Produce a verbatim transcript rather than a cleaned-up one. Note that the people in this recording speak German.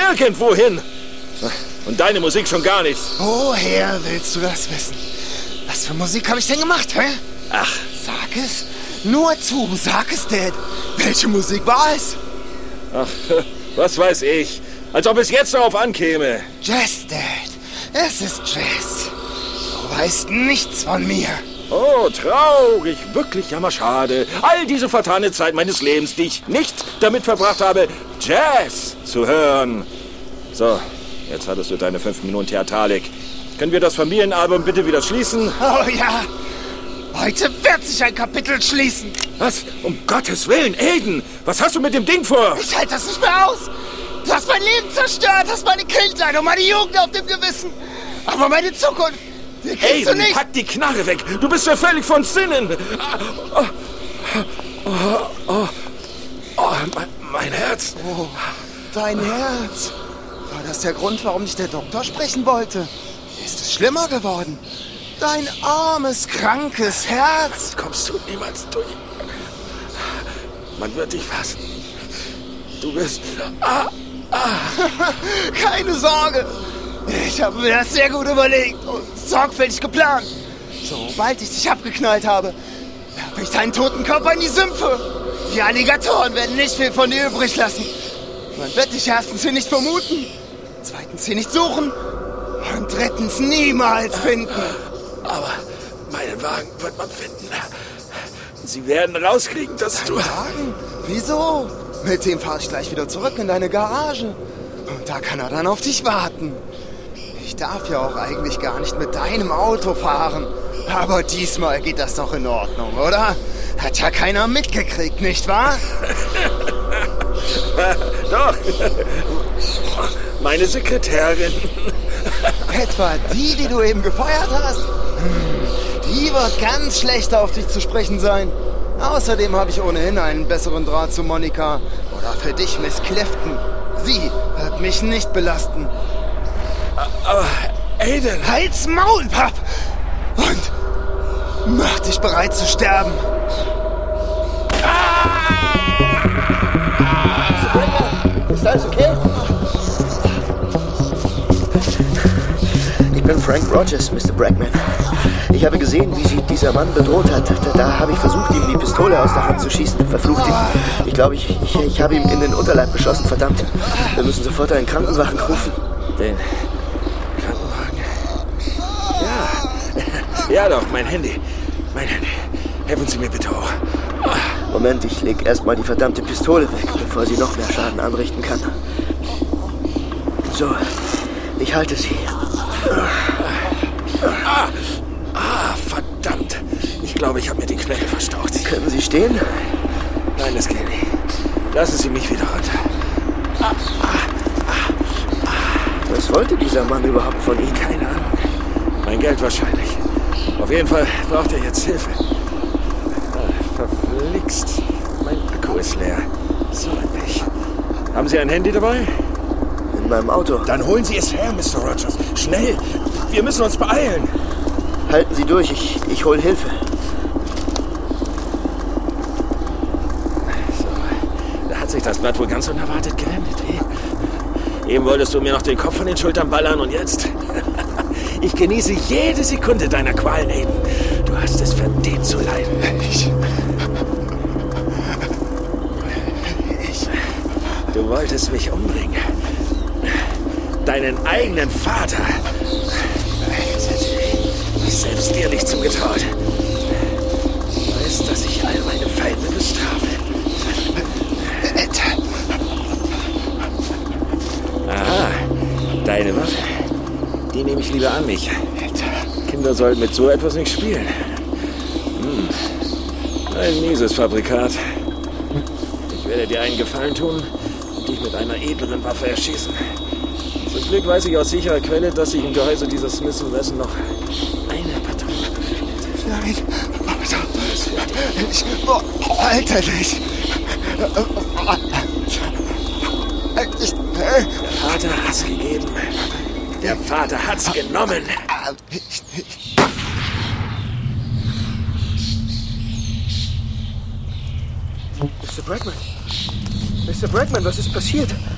nirgendwo hin. Und deine Musik schon gar nicht. Woher willst du das wissen? Was für Musik habe ich denn gemacht, hä? Ach. Sag es. Nur zu, sag es, Dad. Welche Musik war es? Ach, was weiß ich. Als ob es jetzt darauf ankäme. Jazz, Dad. Es ist Jazz. Du weißt nichts von mir. Oh, traurig. Wirklich jammerschade. All diese vertane Zeit meines Lebens, die ich nicht damit verbracht habe, Jazz zu hören. So, jetzt hattest du deine fünf Minuten Theatralik. Können wir das Familienalbum bitte wieder schließen? Oh ja. Heute wird sich ein Kapitel schließen. Was? Um Gottes Willen, Aiden! Was hast du mit dem Ding vor? Ich halte das nicht mehr aus. Du hast mein Leben zerstört, hast meine Kindheit und meine Jugend auf dem Gewissen. Aber meine Zukunft, die kriegst Aiden, du nicht. pack die Knarre weg. Du bist ja völlig von Sinnen. Oh, oh, oh, oh, mein, mein Herz. Oh, dein Herz. War das der Grund, warum dich der Doktor sprechen wollte? Ist es schlimmer geworden? Dein armes, krankes Herz. Damit kommst du niemals durch. Man wird dich fassen. Du wirst... Ah, ah. Keine Sorge. Ich habe mir das sehr gut überlegt und sorgfältig geplant. Sobald ich dich abgeknallt habe, werfe ich deinen toten Körper in die Sümpfe. Die Alligatoren werden nicht viel von dir übrig lassen. Man wird dich erstens hier nicht vermuten, zweitens hier nicht suchen und drittens niemals finden. Aber meinen Wagen wird man finden. Sie werden rauskriegen, dass du... Wagen? Wieso? Mit dem fahre ich gleich wieder zurück in deine Garage. Und da kann er dann auf dich warten. Ich darf ja auch eigentlich gar nicht mit deinem Auto fahren. Aber diesmal geht das doch in Ordnung, oder? Hat ja keiner mitgekriegt, nicht wahr? Doch. Meine Sekretärin. Etwa die, die du eben gefeuert hast? Hm, die wird ganz schlecht auf dich zu sprechen sein. Außerdem habe ich ohnehin einen besseren Draht zu Monika. Oder für dich, Miss Clifton. Sie wird mich nicht belasten. Aber, Aiden... Halt's Maul, Papp! Und mach dich bereit zu sterben. Ist alles okay? Ich bin Frank Rogers, Mister Brackman. Ich habe gesehen, wie sie dieser Mann bedroht hat. Da, da habe ich versucht, ihm die Pistole aus der Hand zu schießen. Verflucht ihn. Ich glaube, ich, ich, ich habe ihm in den Unterleib geschossen. Verdammt. Wir müssen sofort einen Krankenwagen rufen. Den Krankenwagen? Ja. Ja doch, mein Handy. Mein Handy. Helfen Sie mir bitte auch. Moment, ich leg erstmal die verdammte Pistole weg, bevor sie noch mehr Schaden anrichten kann. So, ich halte sie. Ah, ah, verdammt. Ich glaube, ich habe mir den Knöchel verstaucht. Können Sie stehen? Nein, das geht nicht. Lassen Sie mich wieder runter. Ah, ah, ah, ah. Was wollte dieser Mann überhaupt von Ihnen? Keine Ahnung. Mein Geld wahrscheinlich. Auf jeden Fall braucht er jetzt Hilfe. Ah, verflixt. Mein Akku ist leer. So ein Pech. Haben Sie ein Handy dabei? In meinem Auto. Dann holen Sie es her, Mister Rogers. Schnell. Wir müssen uns beeilen. Halten Sie durch. Ich, ich hole Hilfe. So. Da hat sich das Blatt wohl ganz unerwartet gewendet. Wie? Eben wolltest du mir noch den Kopf von den Schultern ballern und jetzt... Ich genieße jede Sekunde deiner Qualen, Aiden. Du hast es verdient zu leiden. Ich... Ich... Du wolltest mich umbringen. Deinen eigenen Vater. Das hätte ich selbst dir nicht zugetraut. Du weißt, dass ich all meine Feinde bestrafe. Aha, deine Waffe. Die nehme ich lieber an mich. Kinder sollten mit so etwas nicht spielen. Hm. Ein mieses Fabrikat. Ich werde dir einen Gefallen tun und dich mit einer edleren Waffe erschießen. Zum Glück weiß ich aus sicherer Quelle, dass sich im Gehäuse dieser Smith und Wesson noch eine Patrone befindet. Nein, Vater. Ich... Oh, Alter, nicht. Ich... Der Vater hat's gegeben. Der Vater hat's genommen. Mister Brackman. Mister Brackman, was ist passiert?